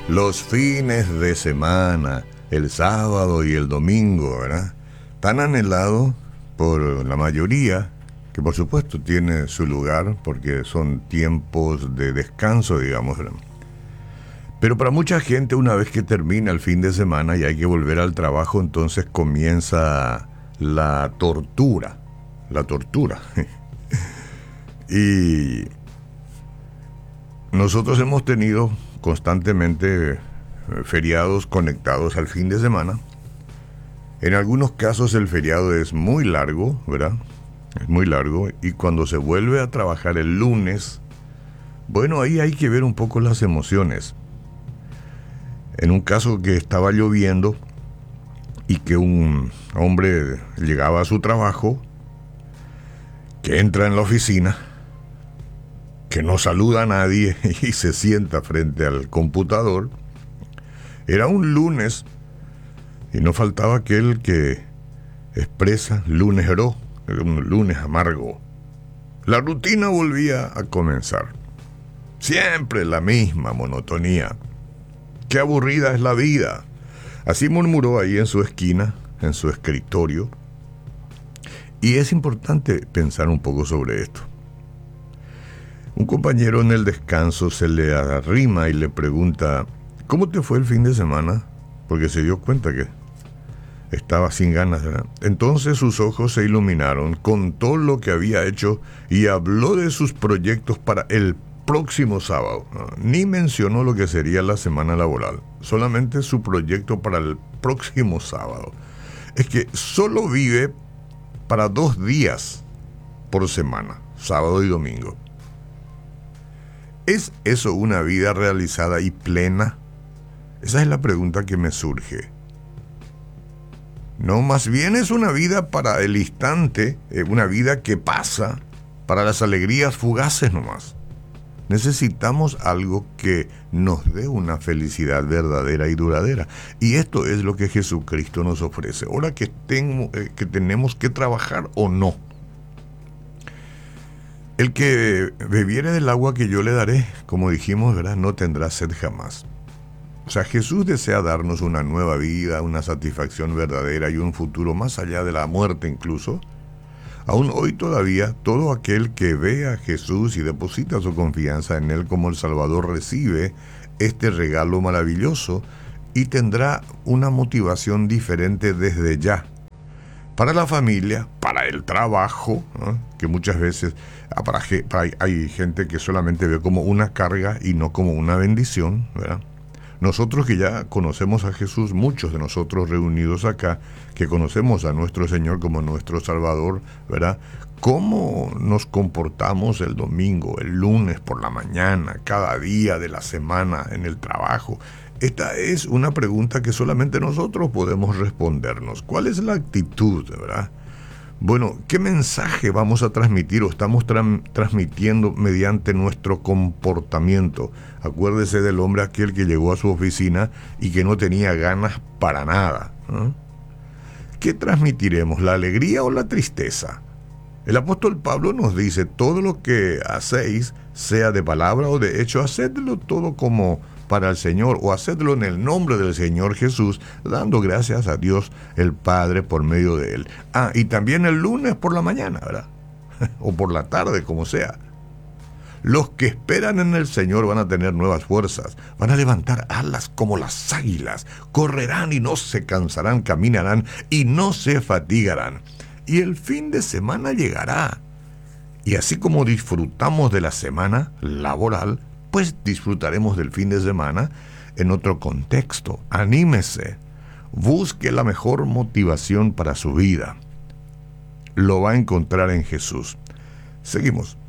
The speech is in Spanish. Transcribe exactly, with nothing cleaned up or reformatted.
Los fines de semana, el sábado y el domingo, ¿verdad? Tan anhelado por la mayoría, que por supuesto tiene su lugar porque son tiempos de descanso, digamos, ¿verdad? Pero para mucha gente, una vez que termina el fin de semana y hay que volver al trabajo, entonces comienza la tortura, la tortura. Y nosotros hemos tenido constantemente feriados conectados al fin de semana. En algunos casos el feriado es muy largo, ¿verdad? Es muy largo, y cuando se vuelve a trabajar el lunes, bueno, ahí hay que ver un poco las emociones. En un caso que estaba lloviendo y que un hombre llegaba a su trabajo, que entra en la oficina, que no saluda a nadie y se sienta frente al computador. Era un lunes y no faltaba aquel que expresa lunero, un lunes amargo. La rutina volvía a comenzar. Siempre la misma monotonía. Qué aburrida es la vida. Así murmuró ahí en su esquina, en su escritorio. Y es importante pensar un poco sobre esto. Un compañero en el descanso se le arrima y le pregunta: ¿cómo te fue el fin de semana? Porque se dio cuenta que estaba sin ganas, ¿verdad? Entonces sus ojos se iluminaron, contó lo que había hecho y habló de sus proyectos para el próximo sábado. No, ni mencionó lo que sería la semana laboral, solamente su proyecto para el próximo sábado. Es que solo vive para dos días por semana, sábado y domingo. ¿Es eso una vida realizada y plena? Esa es la pregunta que me surge. No, más bien es una vida para el instante, eh, una vida que pasa, para las alegrías fugaces nomás. Necesitamos algo que nos dé una felicidad verdadera y duradera. Y esto es lo que Jesucristo nos ofrece. Ahora que, tengo, eh, que tenemos que trabajar o no. El que bebiere del agua que yo le daré, como dijimos, ¿verdad?, no tendrá sed jamás. O sea, Jesús desea darnos una nueva vida, una satisfacción verdadera y un futuro más allá de la muerte incluso. Aún hoy todavía, todo aquel que ve a Jesús y deposita su confianza en Él como el Salvador recibe este regalo maravilloso y tendrá una motivación diferente desde ya. Para la familia, para el trabajo, ¿no?, que muchas veces para, para, hay gente que solamente ve como una carga y no como una bendición, ¿verdad? Nosotros que ya conocemos a Jesús, muchos de nosotros reunidos acá, que conocemos a nuestro Señor como nuestro Salvador, ¿verdad? ¿Cómo nos comportamos el domingo, el lunes por la mañana, cada día de la semana en el trabajo? Esta es una pregunta que solamente nosotros podemos respondernos. ¿Cuál es la actitud, verdad? Bueno, ¿qué mensaje vamos a transmitir o estamos tra- transmitiendo mediante nuestro comportamiento? Acuérdese del hombre aquel que llegó a su oficina y que no tenía ganas para nada, ¿no? ¿Qué transmitiremos, la alegría o la tristeza? El apóstol Pablo nos dice: todo lo que hacéis, sea de palabra o de hecho, hacedlo todo como para el Señor, o hacedlo en el nombre del Señor Jesús, dando gracias a Dios el Padre por medio de Él. Ah, y también el lunes por la mañana, ¿verdad? O por la tarde, como sea. Los que esperan en el Señor van a tener nuevas fuerzas, van a levantar alas como las águilas, correrán y no se cansarán, caminarán y no se fatigarán. Y el fin de semana llegará. Y así como disfrutamos de la semana laboral, pues disfrutaremos del fin de semana en otro contexto. Anímese, busque la mejor motivación para su vida. Lo va a encontrar en Jesús. Seguimos.